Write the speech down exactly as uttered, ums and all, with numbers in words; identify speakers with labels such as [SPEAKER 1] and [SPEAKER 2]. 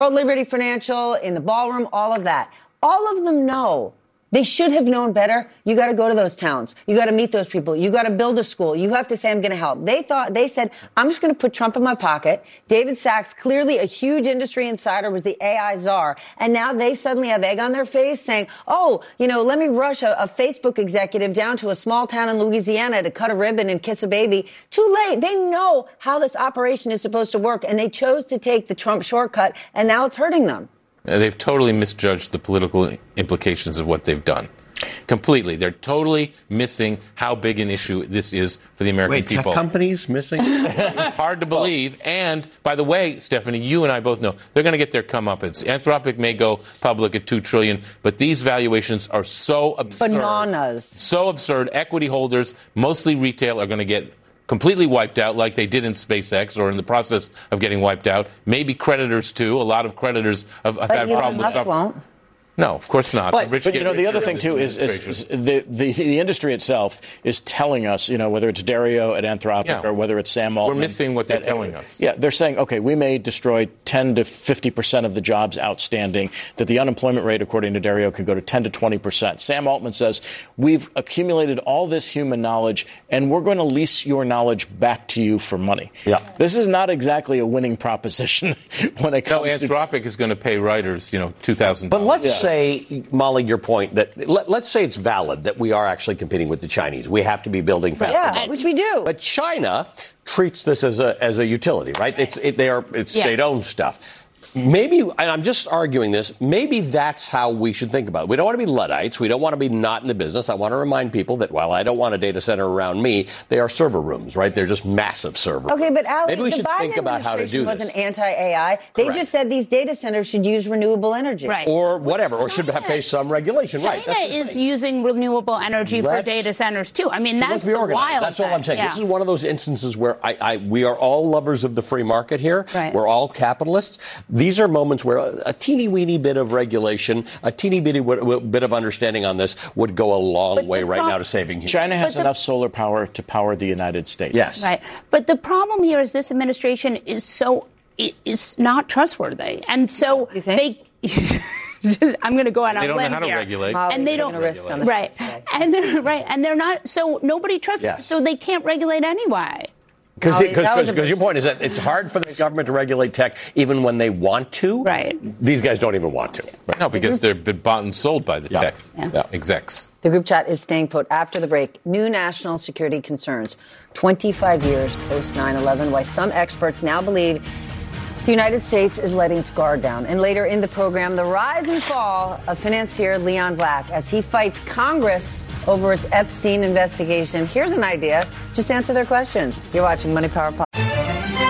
[SPEAKER 1] World Liberty Financial, in the ballroom, all of that. All of them know. They should have known better. You got to go to those towns. You got to meet those people. You got to build a school. You have to say, I'm going to help. They thought, they said, I'm just going to put Trump in my pocket. David Sachs, clearly a huge industry insider, was the A I czar. And now they suddenly have egg on their face saying, oh, you know, let me rush a, a Facebook executive down to a small town in Louisiana to cut a ribbon and kiss a baby. Too late. They know how this operation is supposed to work. And they chose to take the Trump shortcut. And now it's hurting them.
[SPEAKER 2] They've totally misjudged the political implications of what they've done. Completely. They're totally missing how big an issue this is for the American
[SPEAKER 3] Wait,
[SPEAKER 2] people.
[SPEAKER 3] Tech companies missing?
[SPEAKER 2] Hard to believe. And, by the way, Stephanie, you and I both know they're going to get their comeuppance. Anthropic may go public at two trillion dollars, but these valuations are so absurd.
[SPEAKER 1] Bananas.
[SPEAKER 2] So absurd. Equity holders, mostly retail, are going to get completely wiped out like they did in SpaceX or in the process of getting wiped out. Maybe creditors, too. A lot of creditors have, have had problems with stuff.
[SPEAKER 1] Won't.
[SPEAKER 2] No, of course not.
[SPEAKER 4] But,
[SPEAKER 2] Rich
[SPEAKER 4] but you know, the
[SPEAKER 2] richer
[SPEAKER 4] other thing, too, is, is, is the, the the industry itself is telling us, you know, whether it's Dario at Anthropic
[SPEAKER 2] yeah.
[SPEAKER 4] or whether it's Sam Altman.
[SPEAKER 2] We're missing what they're
[SPEAKER 4] that,
[SPEAKER 2] telling us.
[SPEAKER 4] Yeah, they're saying, okay, we may destroy ten to fifty percent of the jobs outstanding, that the unemployment rate, according to Dario, could go to ten to twenty percent. Sam Altman says, we've accumulated all this human knowledge, and we're going to lease your knowledge back to you for money.
[SPEAKER 3] Yeah.
[SPEAKER 4] This is not exactly a winning proposition when it comes
[SPEAKER 2] no,
[SPEAKER 4] to...
[SPEAKER 2] Anthropic is going to pay writers, you know, two thousand dollars.
[SPEAKER 3] But let's
[SPEAKER 4] yeah.
[SPEAKER 3] say, Molly, your point that let, let's say it's valid that we are actually competing with the Chinese. We have to be building faster.
[SPEAKER 1] Yeah, which we do.
[SPEAKER 3] But China treats this as a as a utility, right? It's it, they are it's
[SPEAKER 5] yeah.
[SPEAKER 3] state-owned stuff. Maybe, and I'm just arguing this, maybe that's how we should think about it. We don't want to be Luddites. We don't want to be not in the business. I want to remind people that while I don't want a data center around me, they are server rooms, right? They're just massive server
[SPEAKER 1] Okay,
[SPEAKER 3] rooms.
[SPEAKER 1] but Ali,
[SPEAKER 3] maybe we
[SPEAKER 1] the
[SPEAKER 3] should
[SPEAKER 1] Biden
[SPEAKER 3] think about how to do
[SPEAKER 1] administration
[SPEAKER 3] this.
[SPEAKER 1] wasn't anti-A I. They
[SPEAKER 3] Correct.
[SPEAKER 1] just said these data centers should use renewable energy.
[SPEAKER 5] Right.
[SPEAKER 3] Or whatever, or should have faced some regulation, right?
[SPEAKER 5] China is using renewable energy
[SPEAKER 3] Let's-
[SPEAKER 5] for data centers, too. I mean,
[SPEAKER 3] So
[SPEAKER 5] that's
[SPEAKER 3] let's be
[SPEAKER 5] the
[SPEAKER 3] organized.
[SPEAKER 5] wild
[SPEAKER 3] That's all I'm
[SPEAKER 5] thing.
[SPEAKER 3] saying.
[SPEAKER 5] Yeah.
[SPEAKER 3] This is one of those instances where I, I, we are all lovers of the free market here.
[SPEAKER 5] Right.
[SPEAKER 3] We're all capitalists. These are moments where a, a teeny weeny bit of regulation, a teeny bitty w- w- bit of understanding on this would go a long
[SPEAKER 5] But
[SPEAKER 3] way
[SPEAKER 5] the
[SPEAKER 3] right
[SPEAKER 5] prob-
[SPEAKER 3] now to saving humanity.
[SPEAKER 4] China has
[SPEAKER 5] But the-
[SPEAKER 4] enough solar power to power the United States.
[SPEAKER 3] Yes.
[SPEAKER 5] Right. But the problem here is this administration is so i- is not trustworthy. And so
[SPEAKER 1] You think?
[SPEAKER 5] they just, I'm going to go on
[SPEAKER 2] They
[SPEAKER 5] a
[SPEAKER 2] don't know
[SPEAKER 5] limb
[SPEAKER 2] how to
[SPEAKER 5] here.
[SPEAKER 2] regulate.
[SPEAKER 5] And they
[SPEAKER 1] They're
[SPEAKER 5] don't
[SPEAKER 1] gonna risk on the
[SPEAKER 5] right.
[SPEAKER 1] today.
[SPEAKER 5] And they're right and they're not so nobody trusts
[SPEAKER 3] Yes.
[SPEAKER 5] so they can't regulate anyway.
[SPEAKER 3] Because
[SPEAKER 1] that was a
[SPEAKER 3] your point is that it's hard for the government to regulate tech even when they want to.
[SPEAKER 5] Right.
[SPEAKER 3] These guys don't even want to.
[SPEAKER 2] No, because they're been bought and sold by the
[SPEAKER 3] Yeah.
[SPEAKER 2] tech
[SPEAKER 5] Yeah.
[SPEAKER 3] Yeah.
[SPEAKER 2] execs.
[SPEAKER 1] The group chat is staying put. After the break, new national security concerns. twenty-five years post nine eleven, why some experts now believe the United States is letting its guard down. And later in the program, the rise and fall of financier Leon Black as he fights Congress over its Epstein investigation. Here's an idea. Just answer their questions. You're watching Money Power Politics.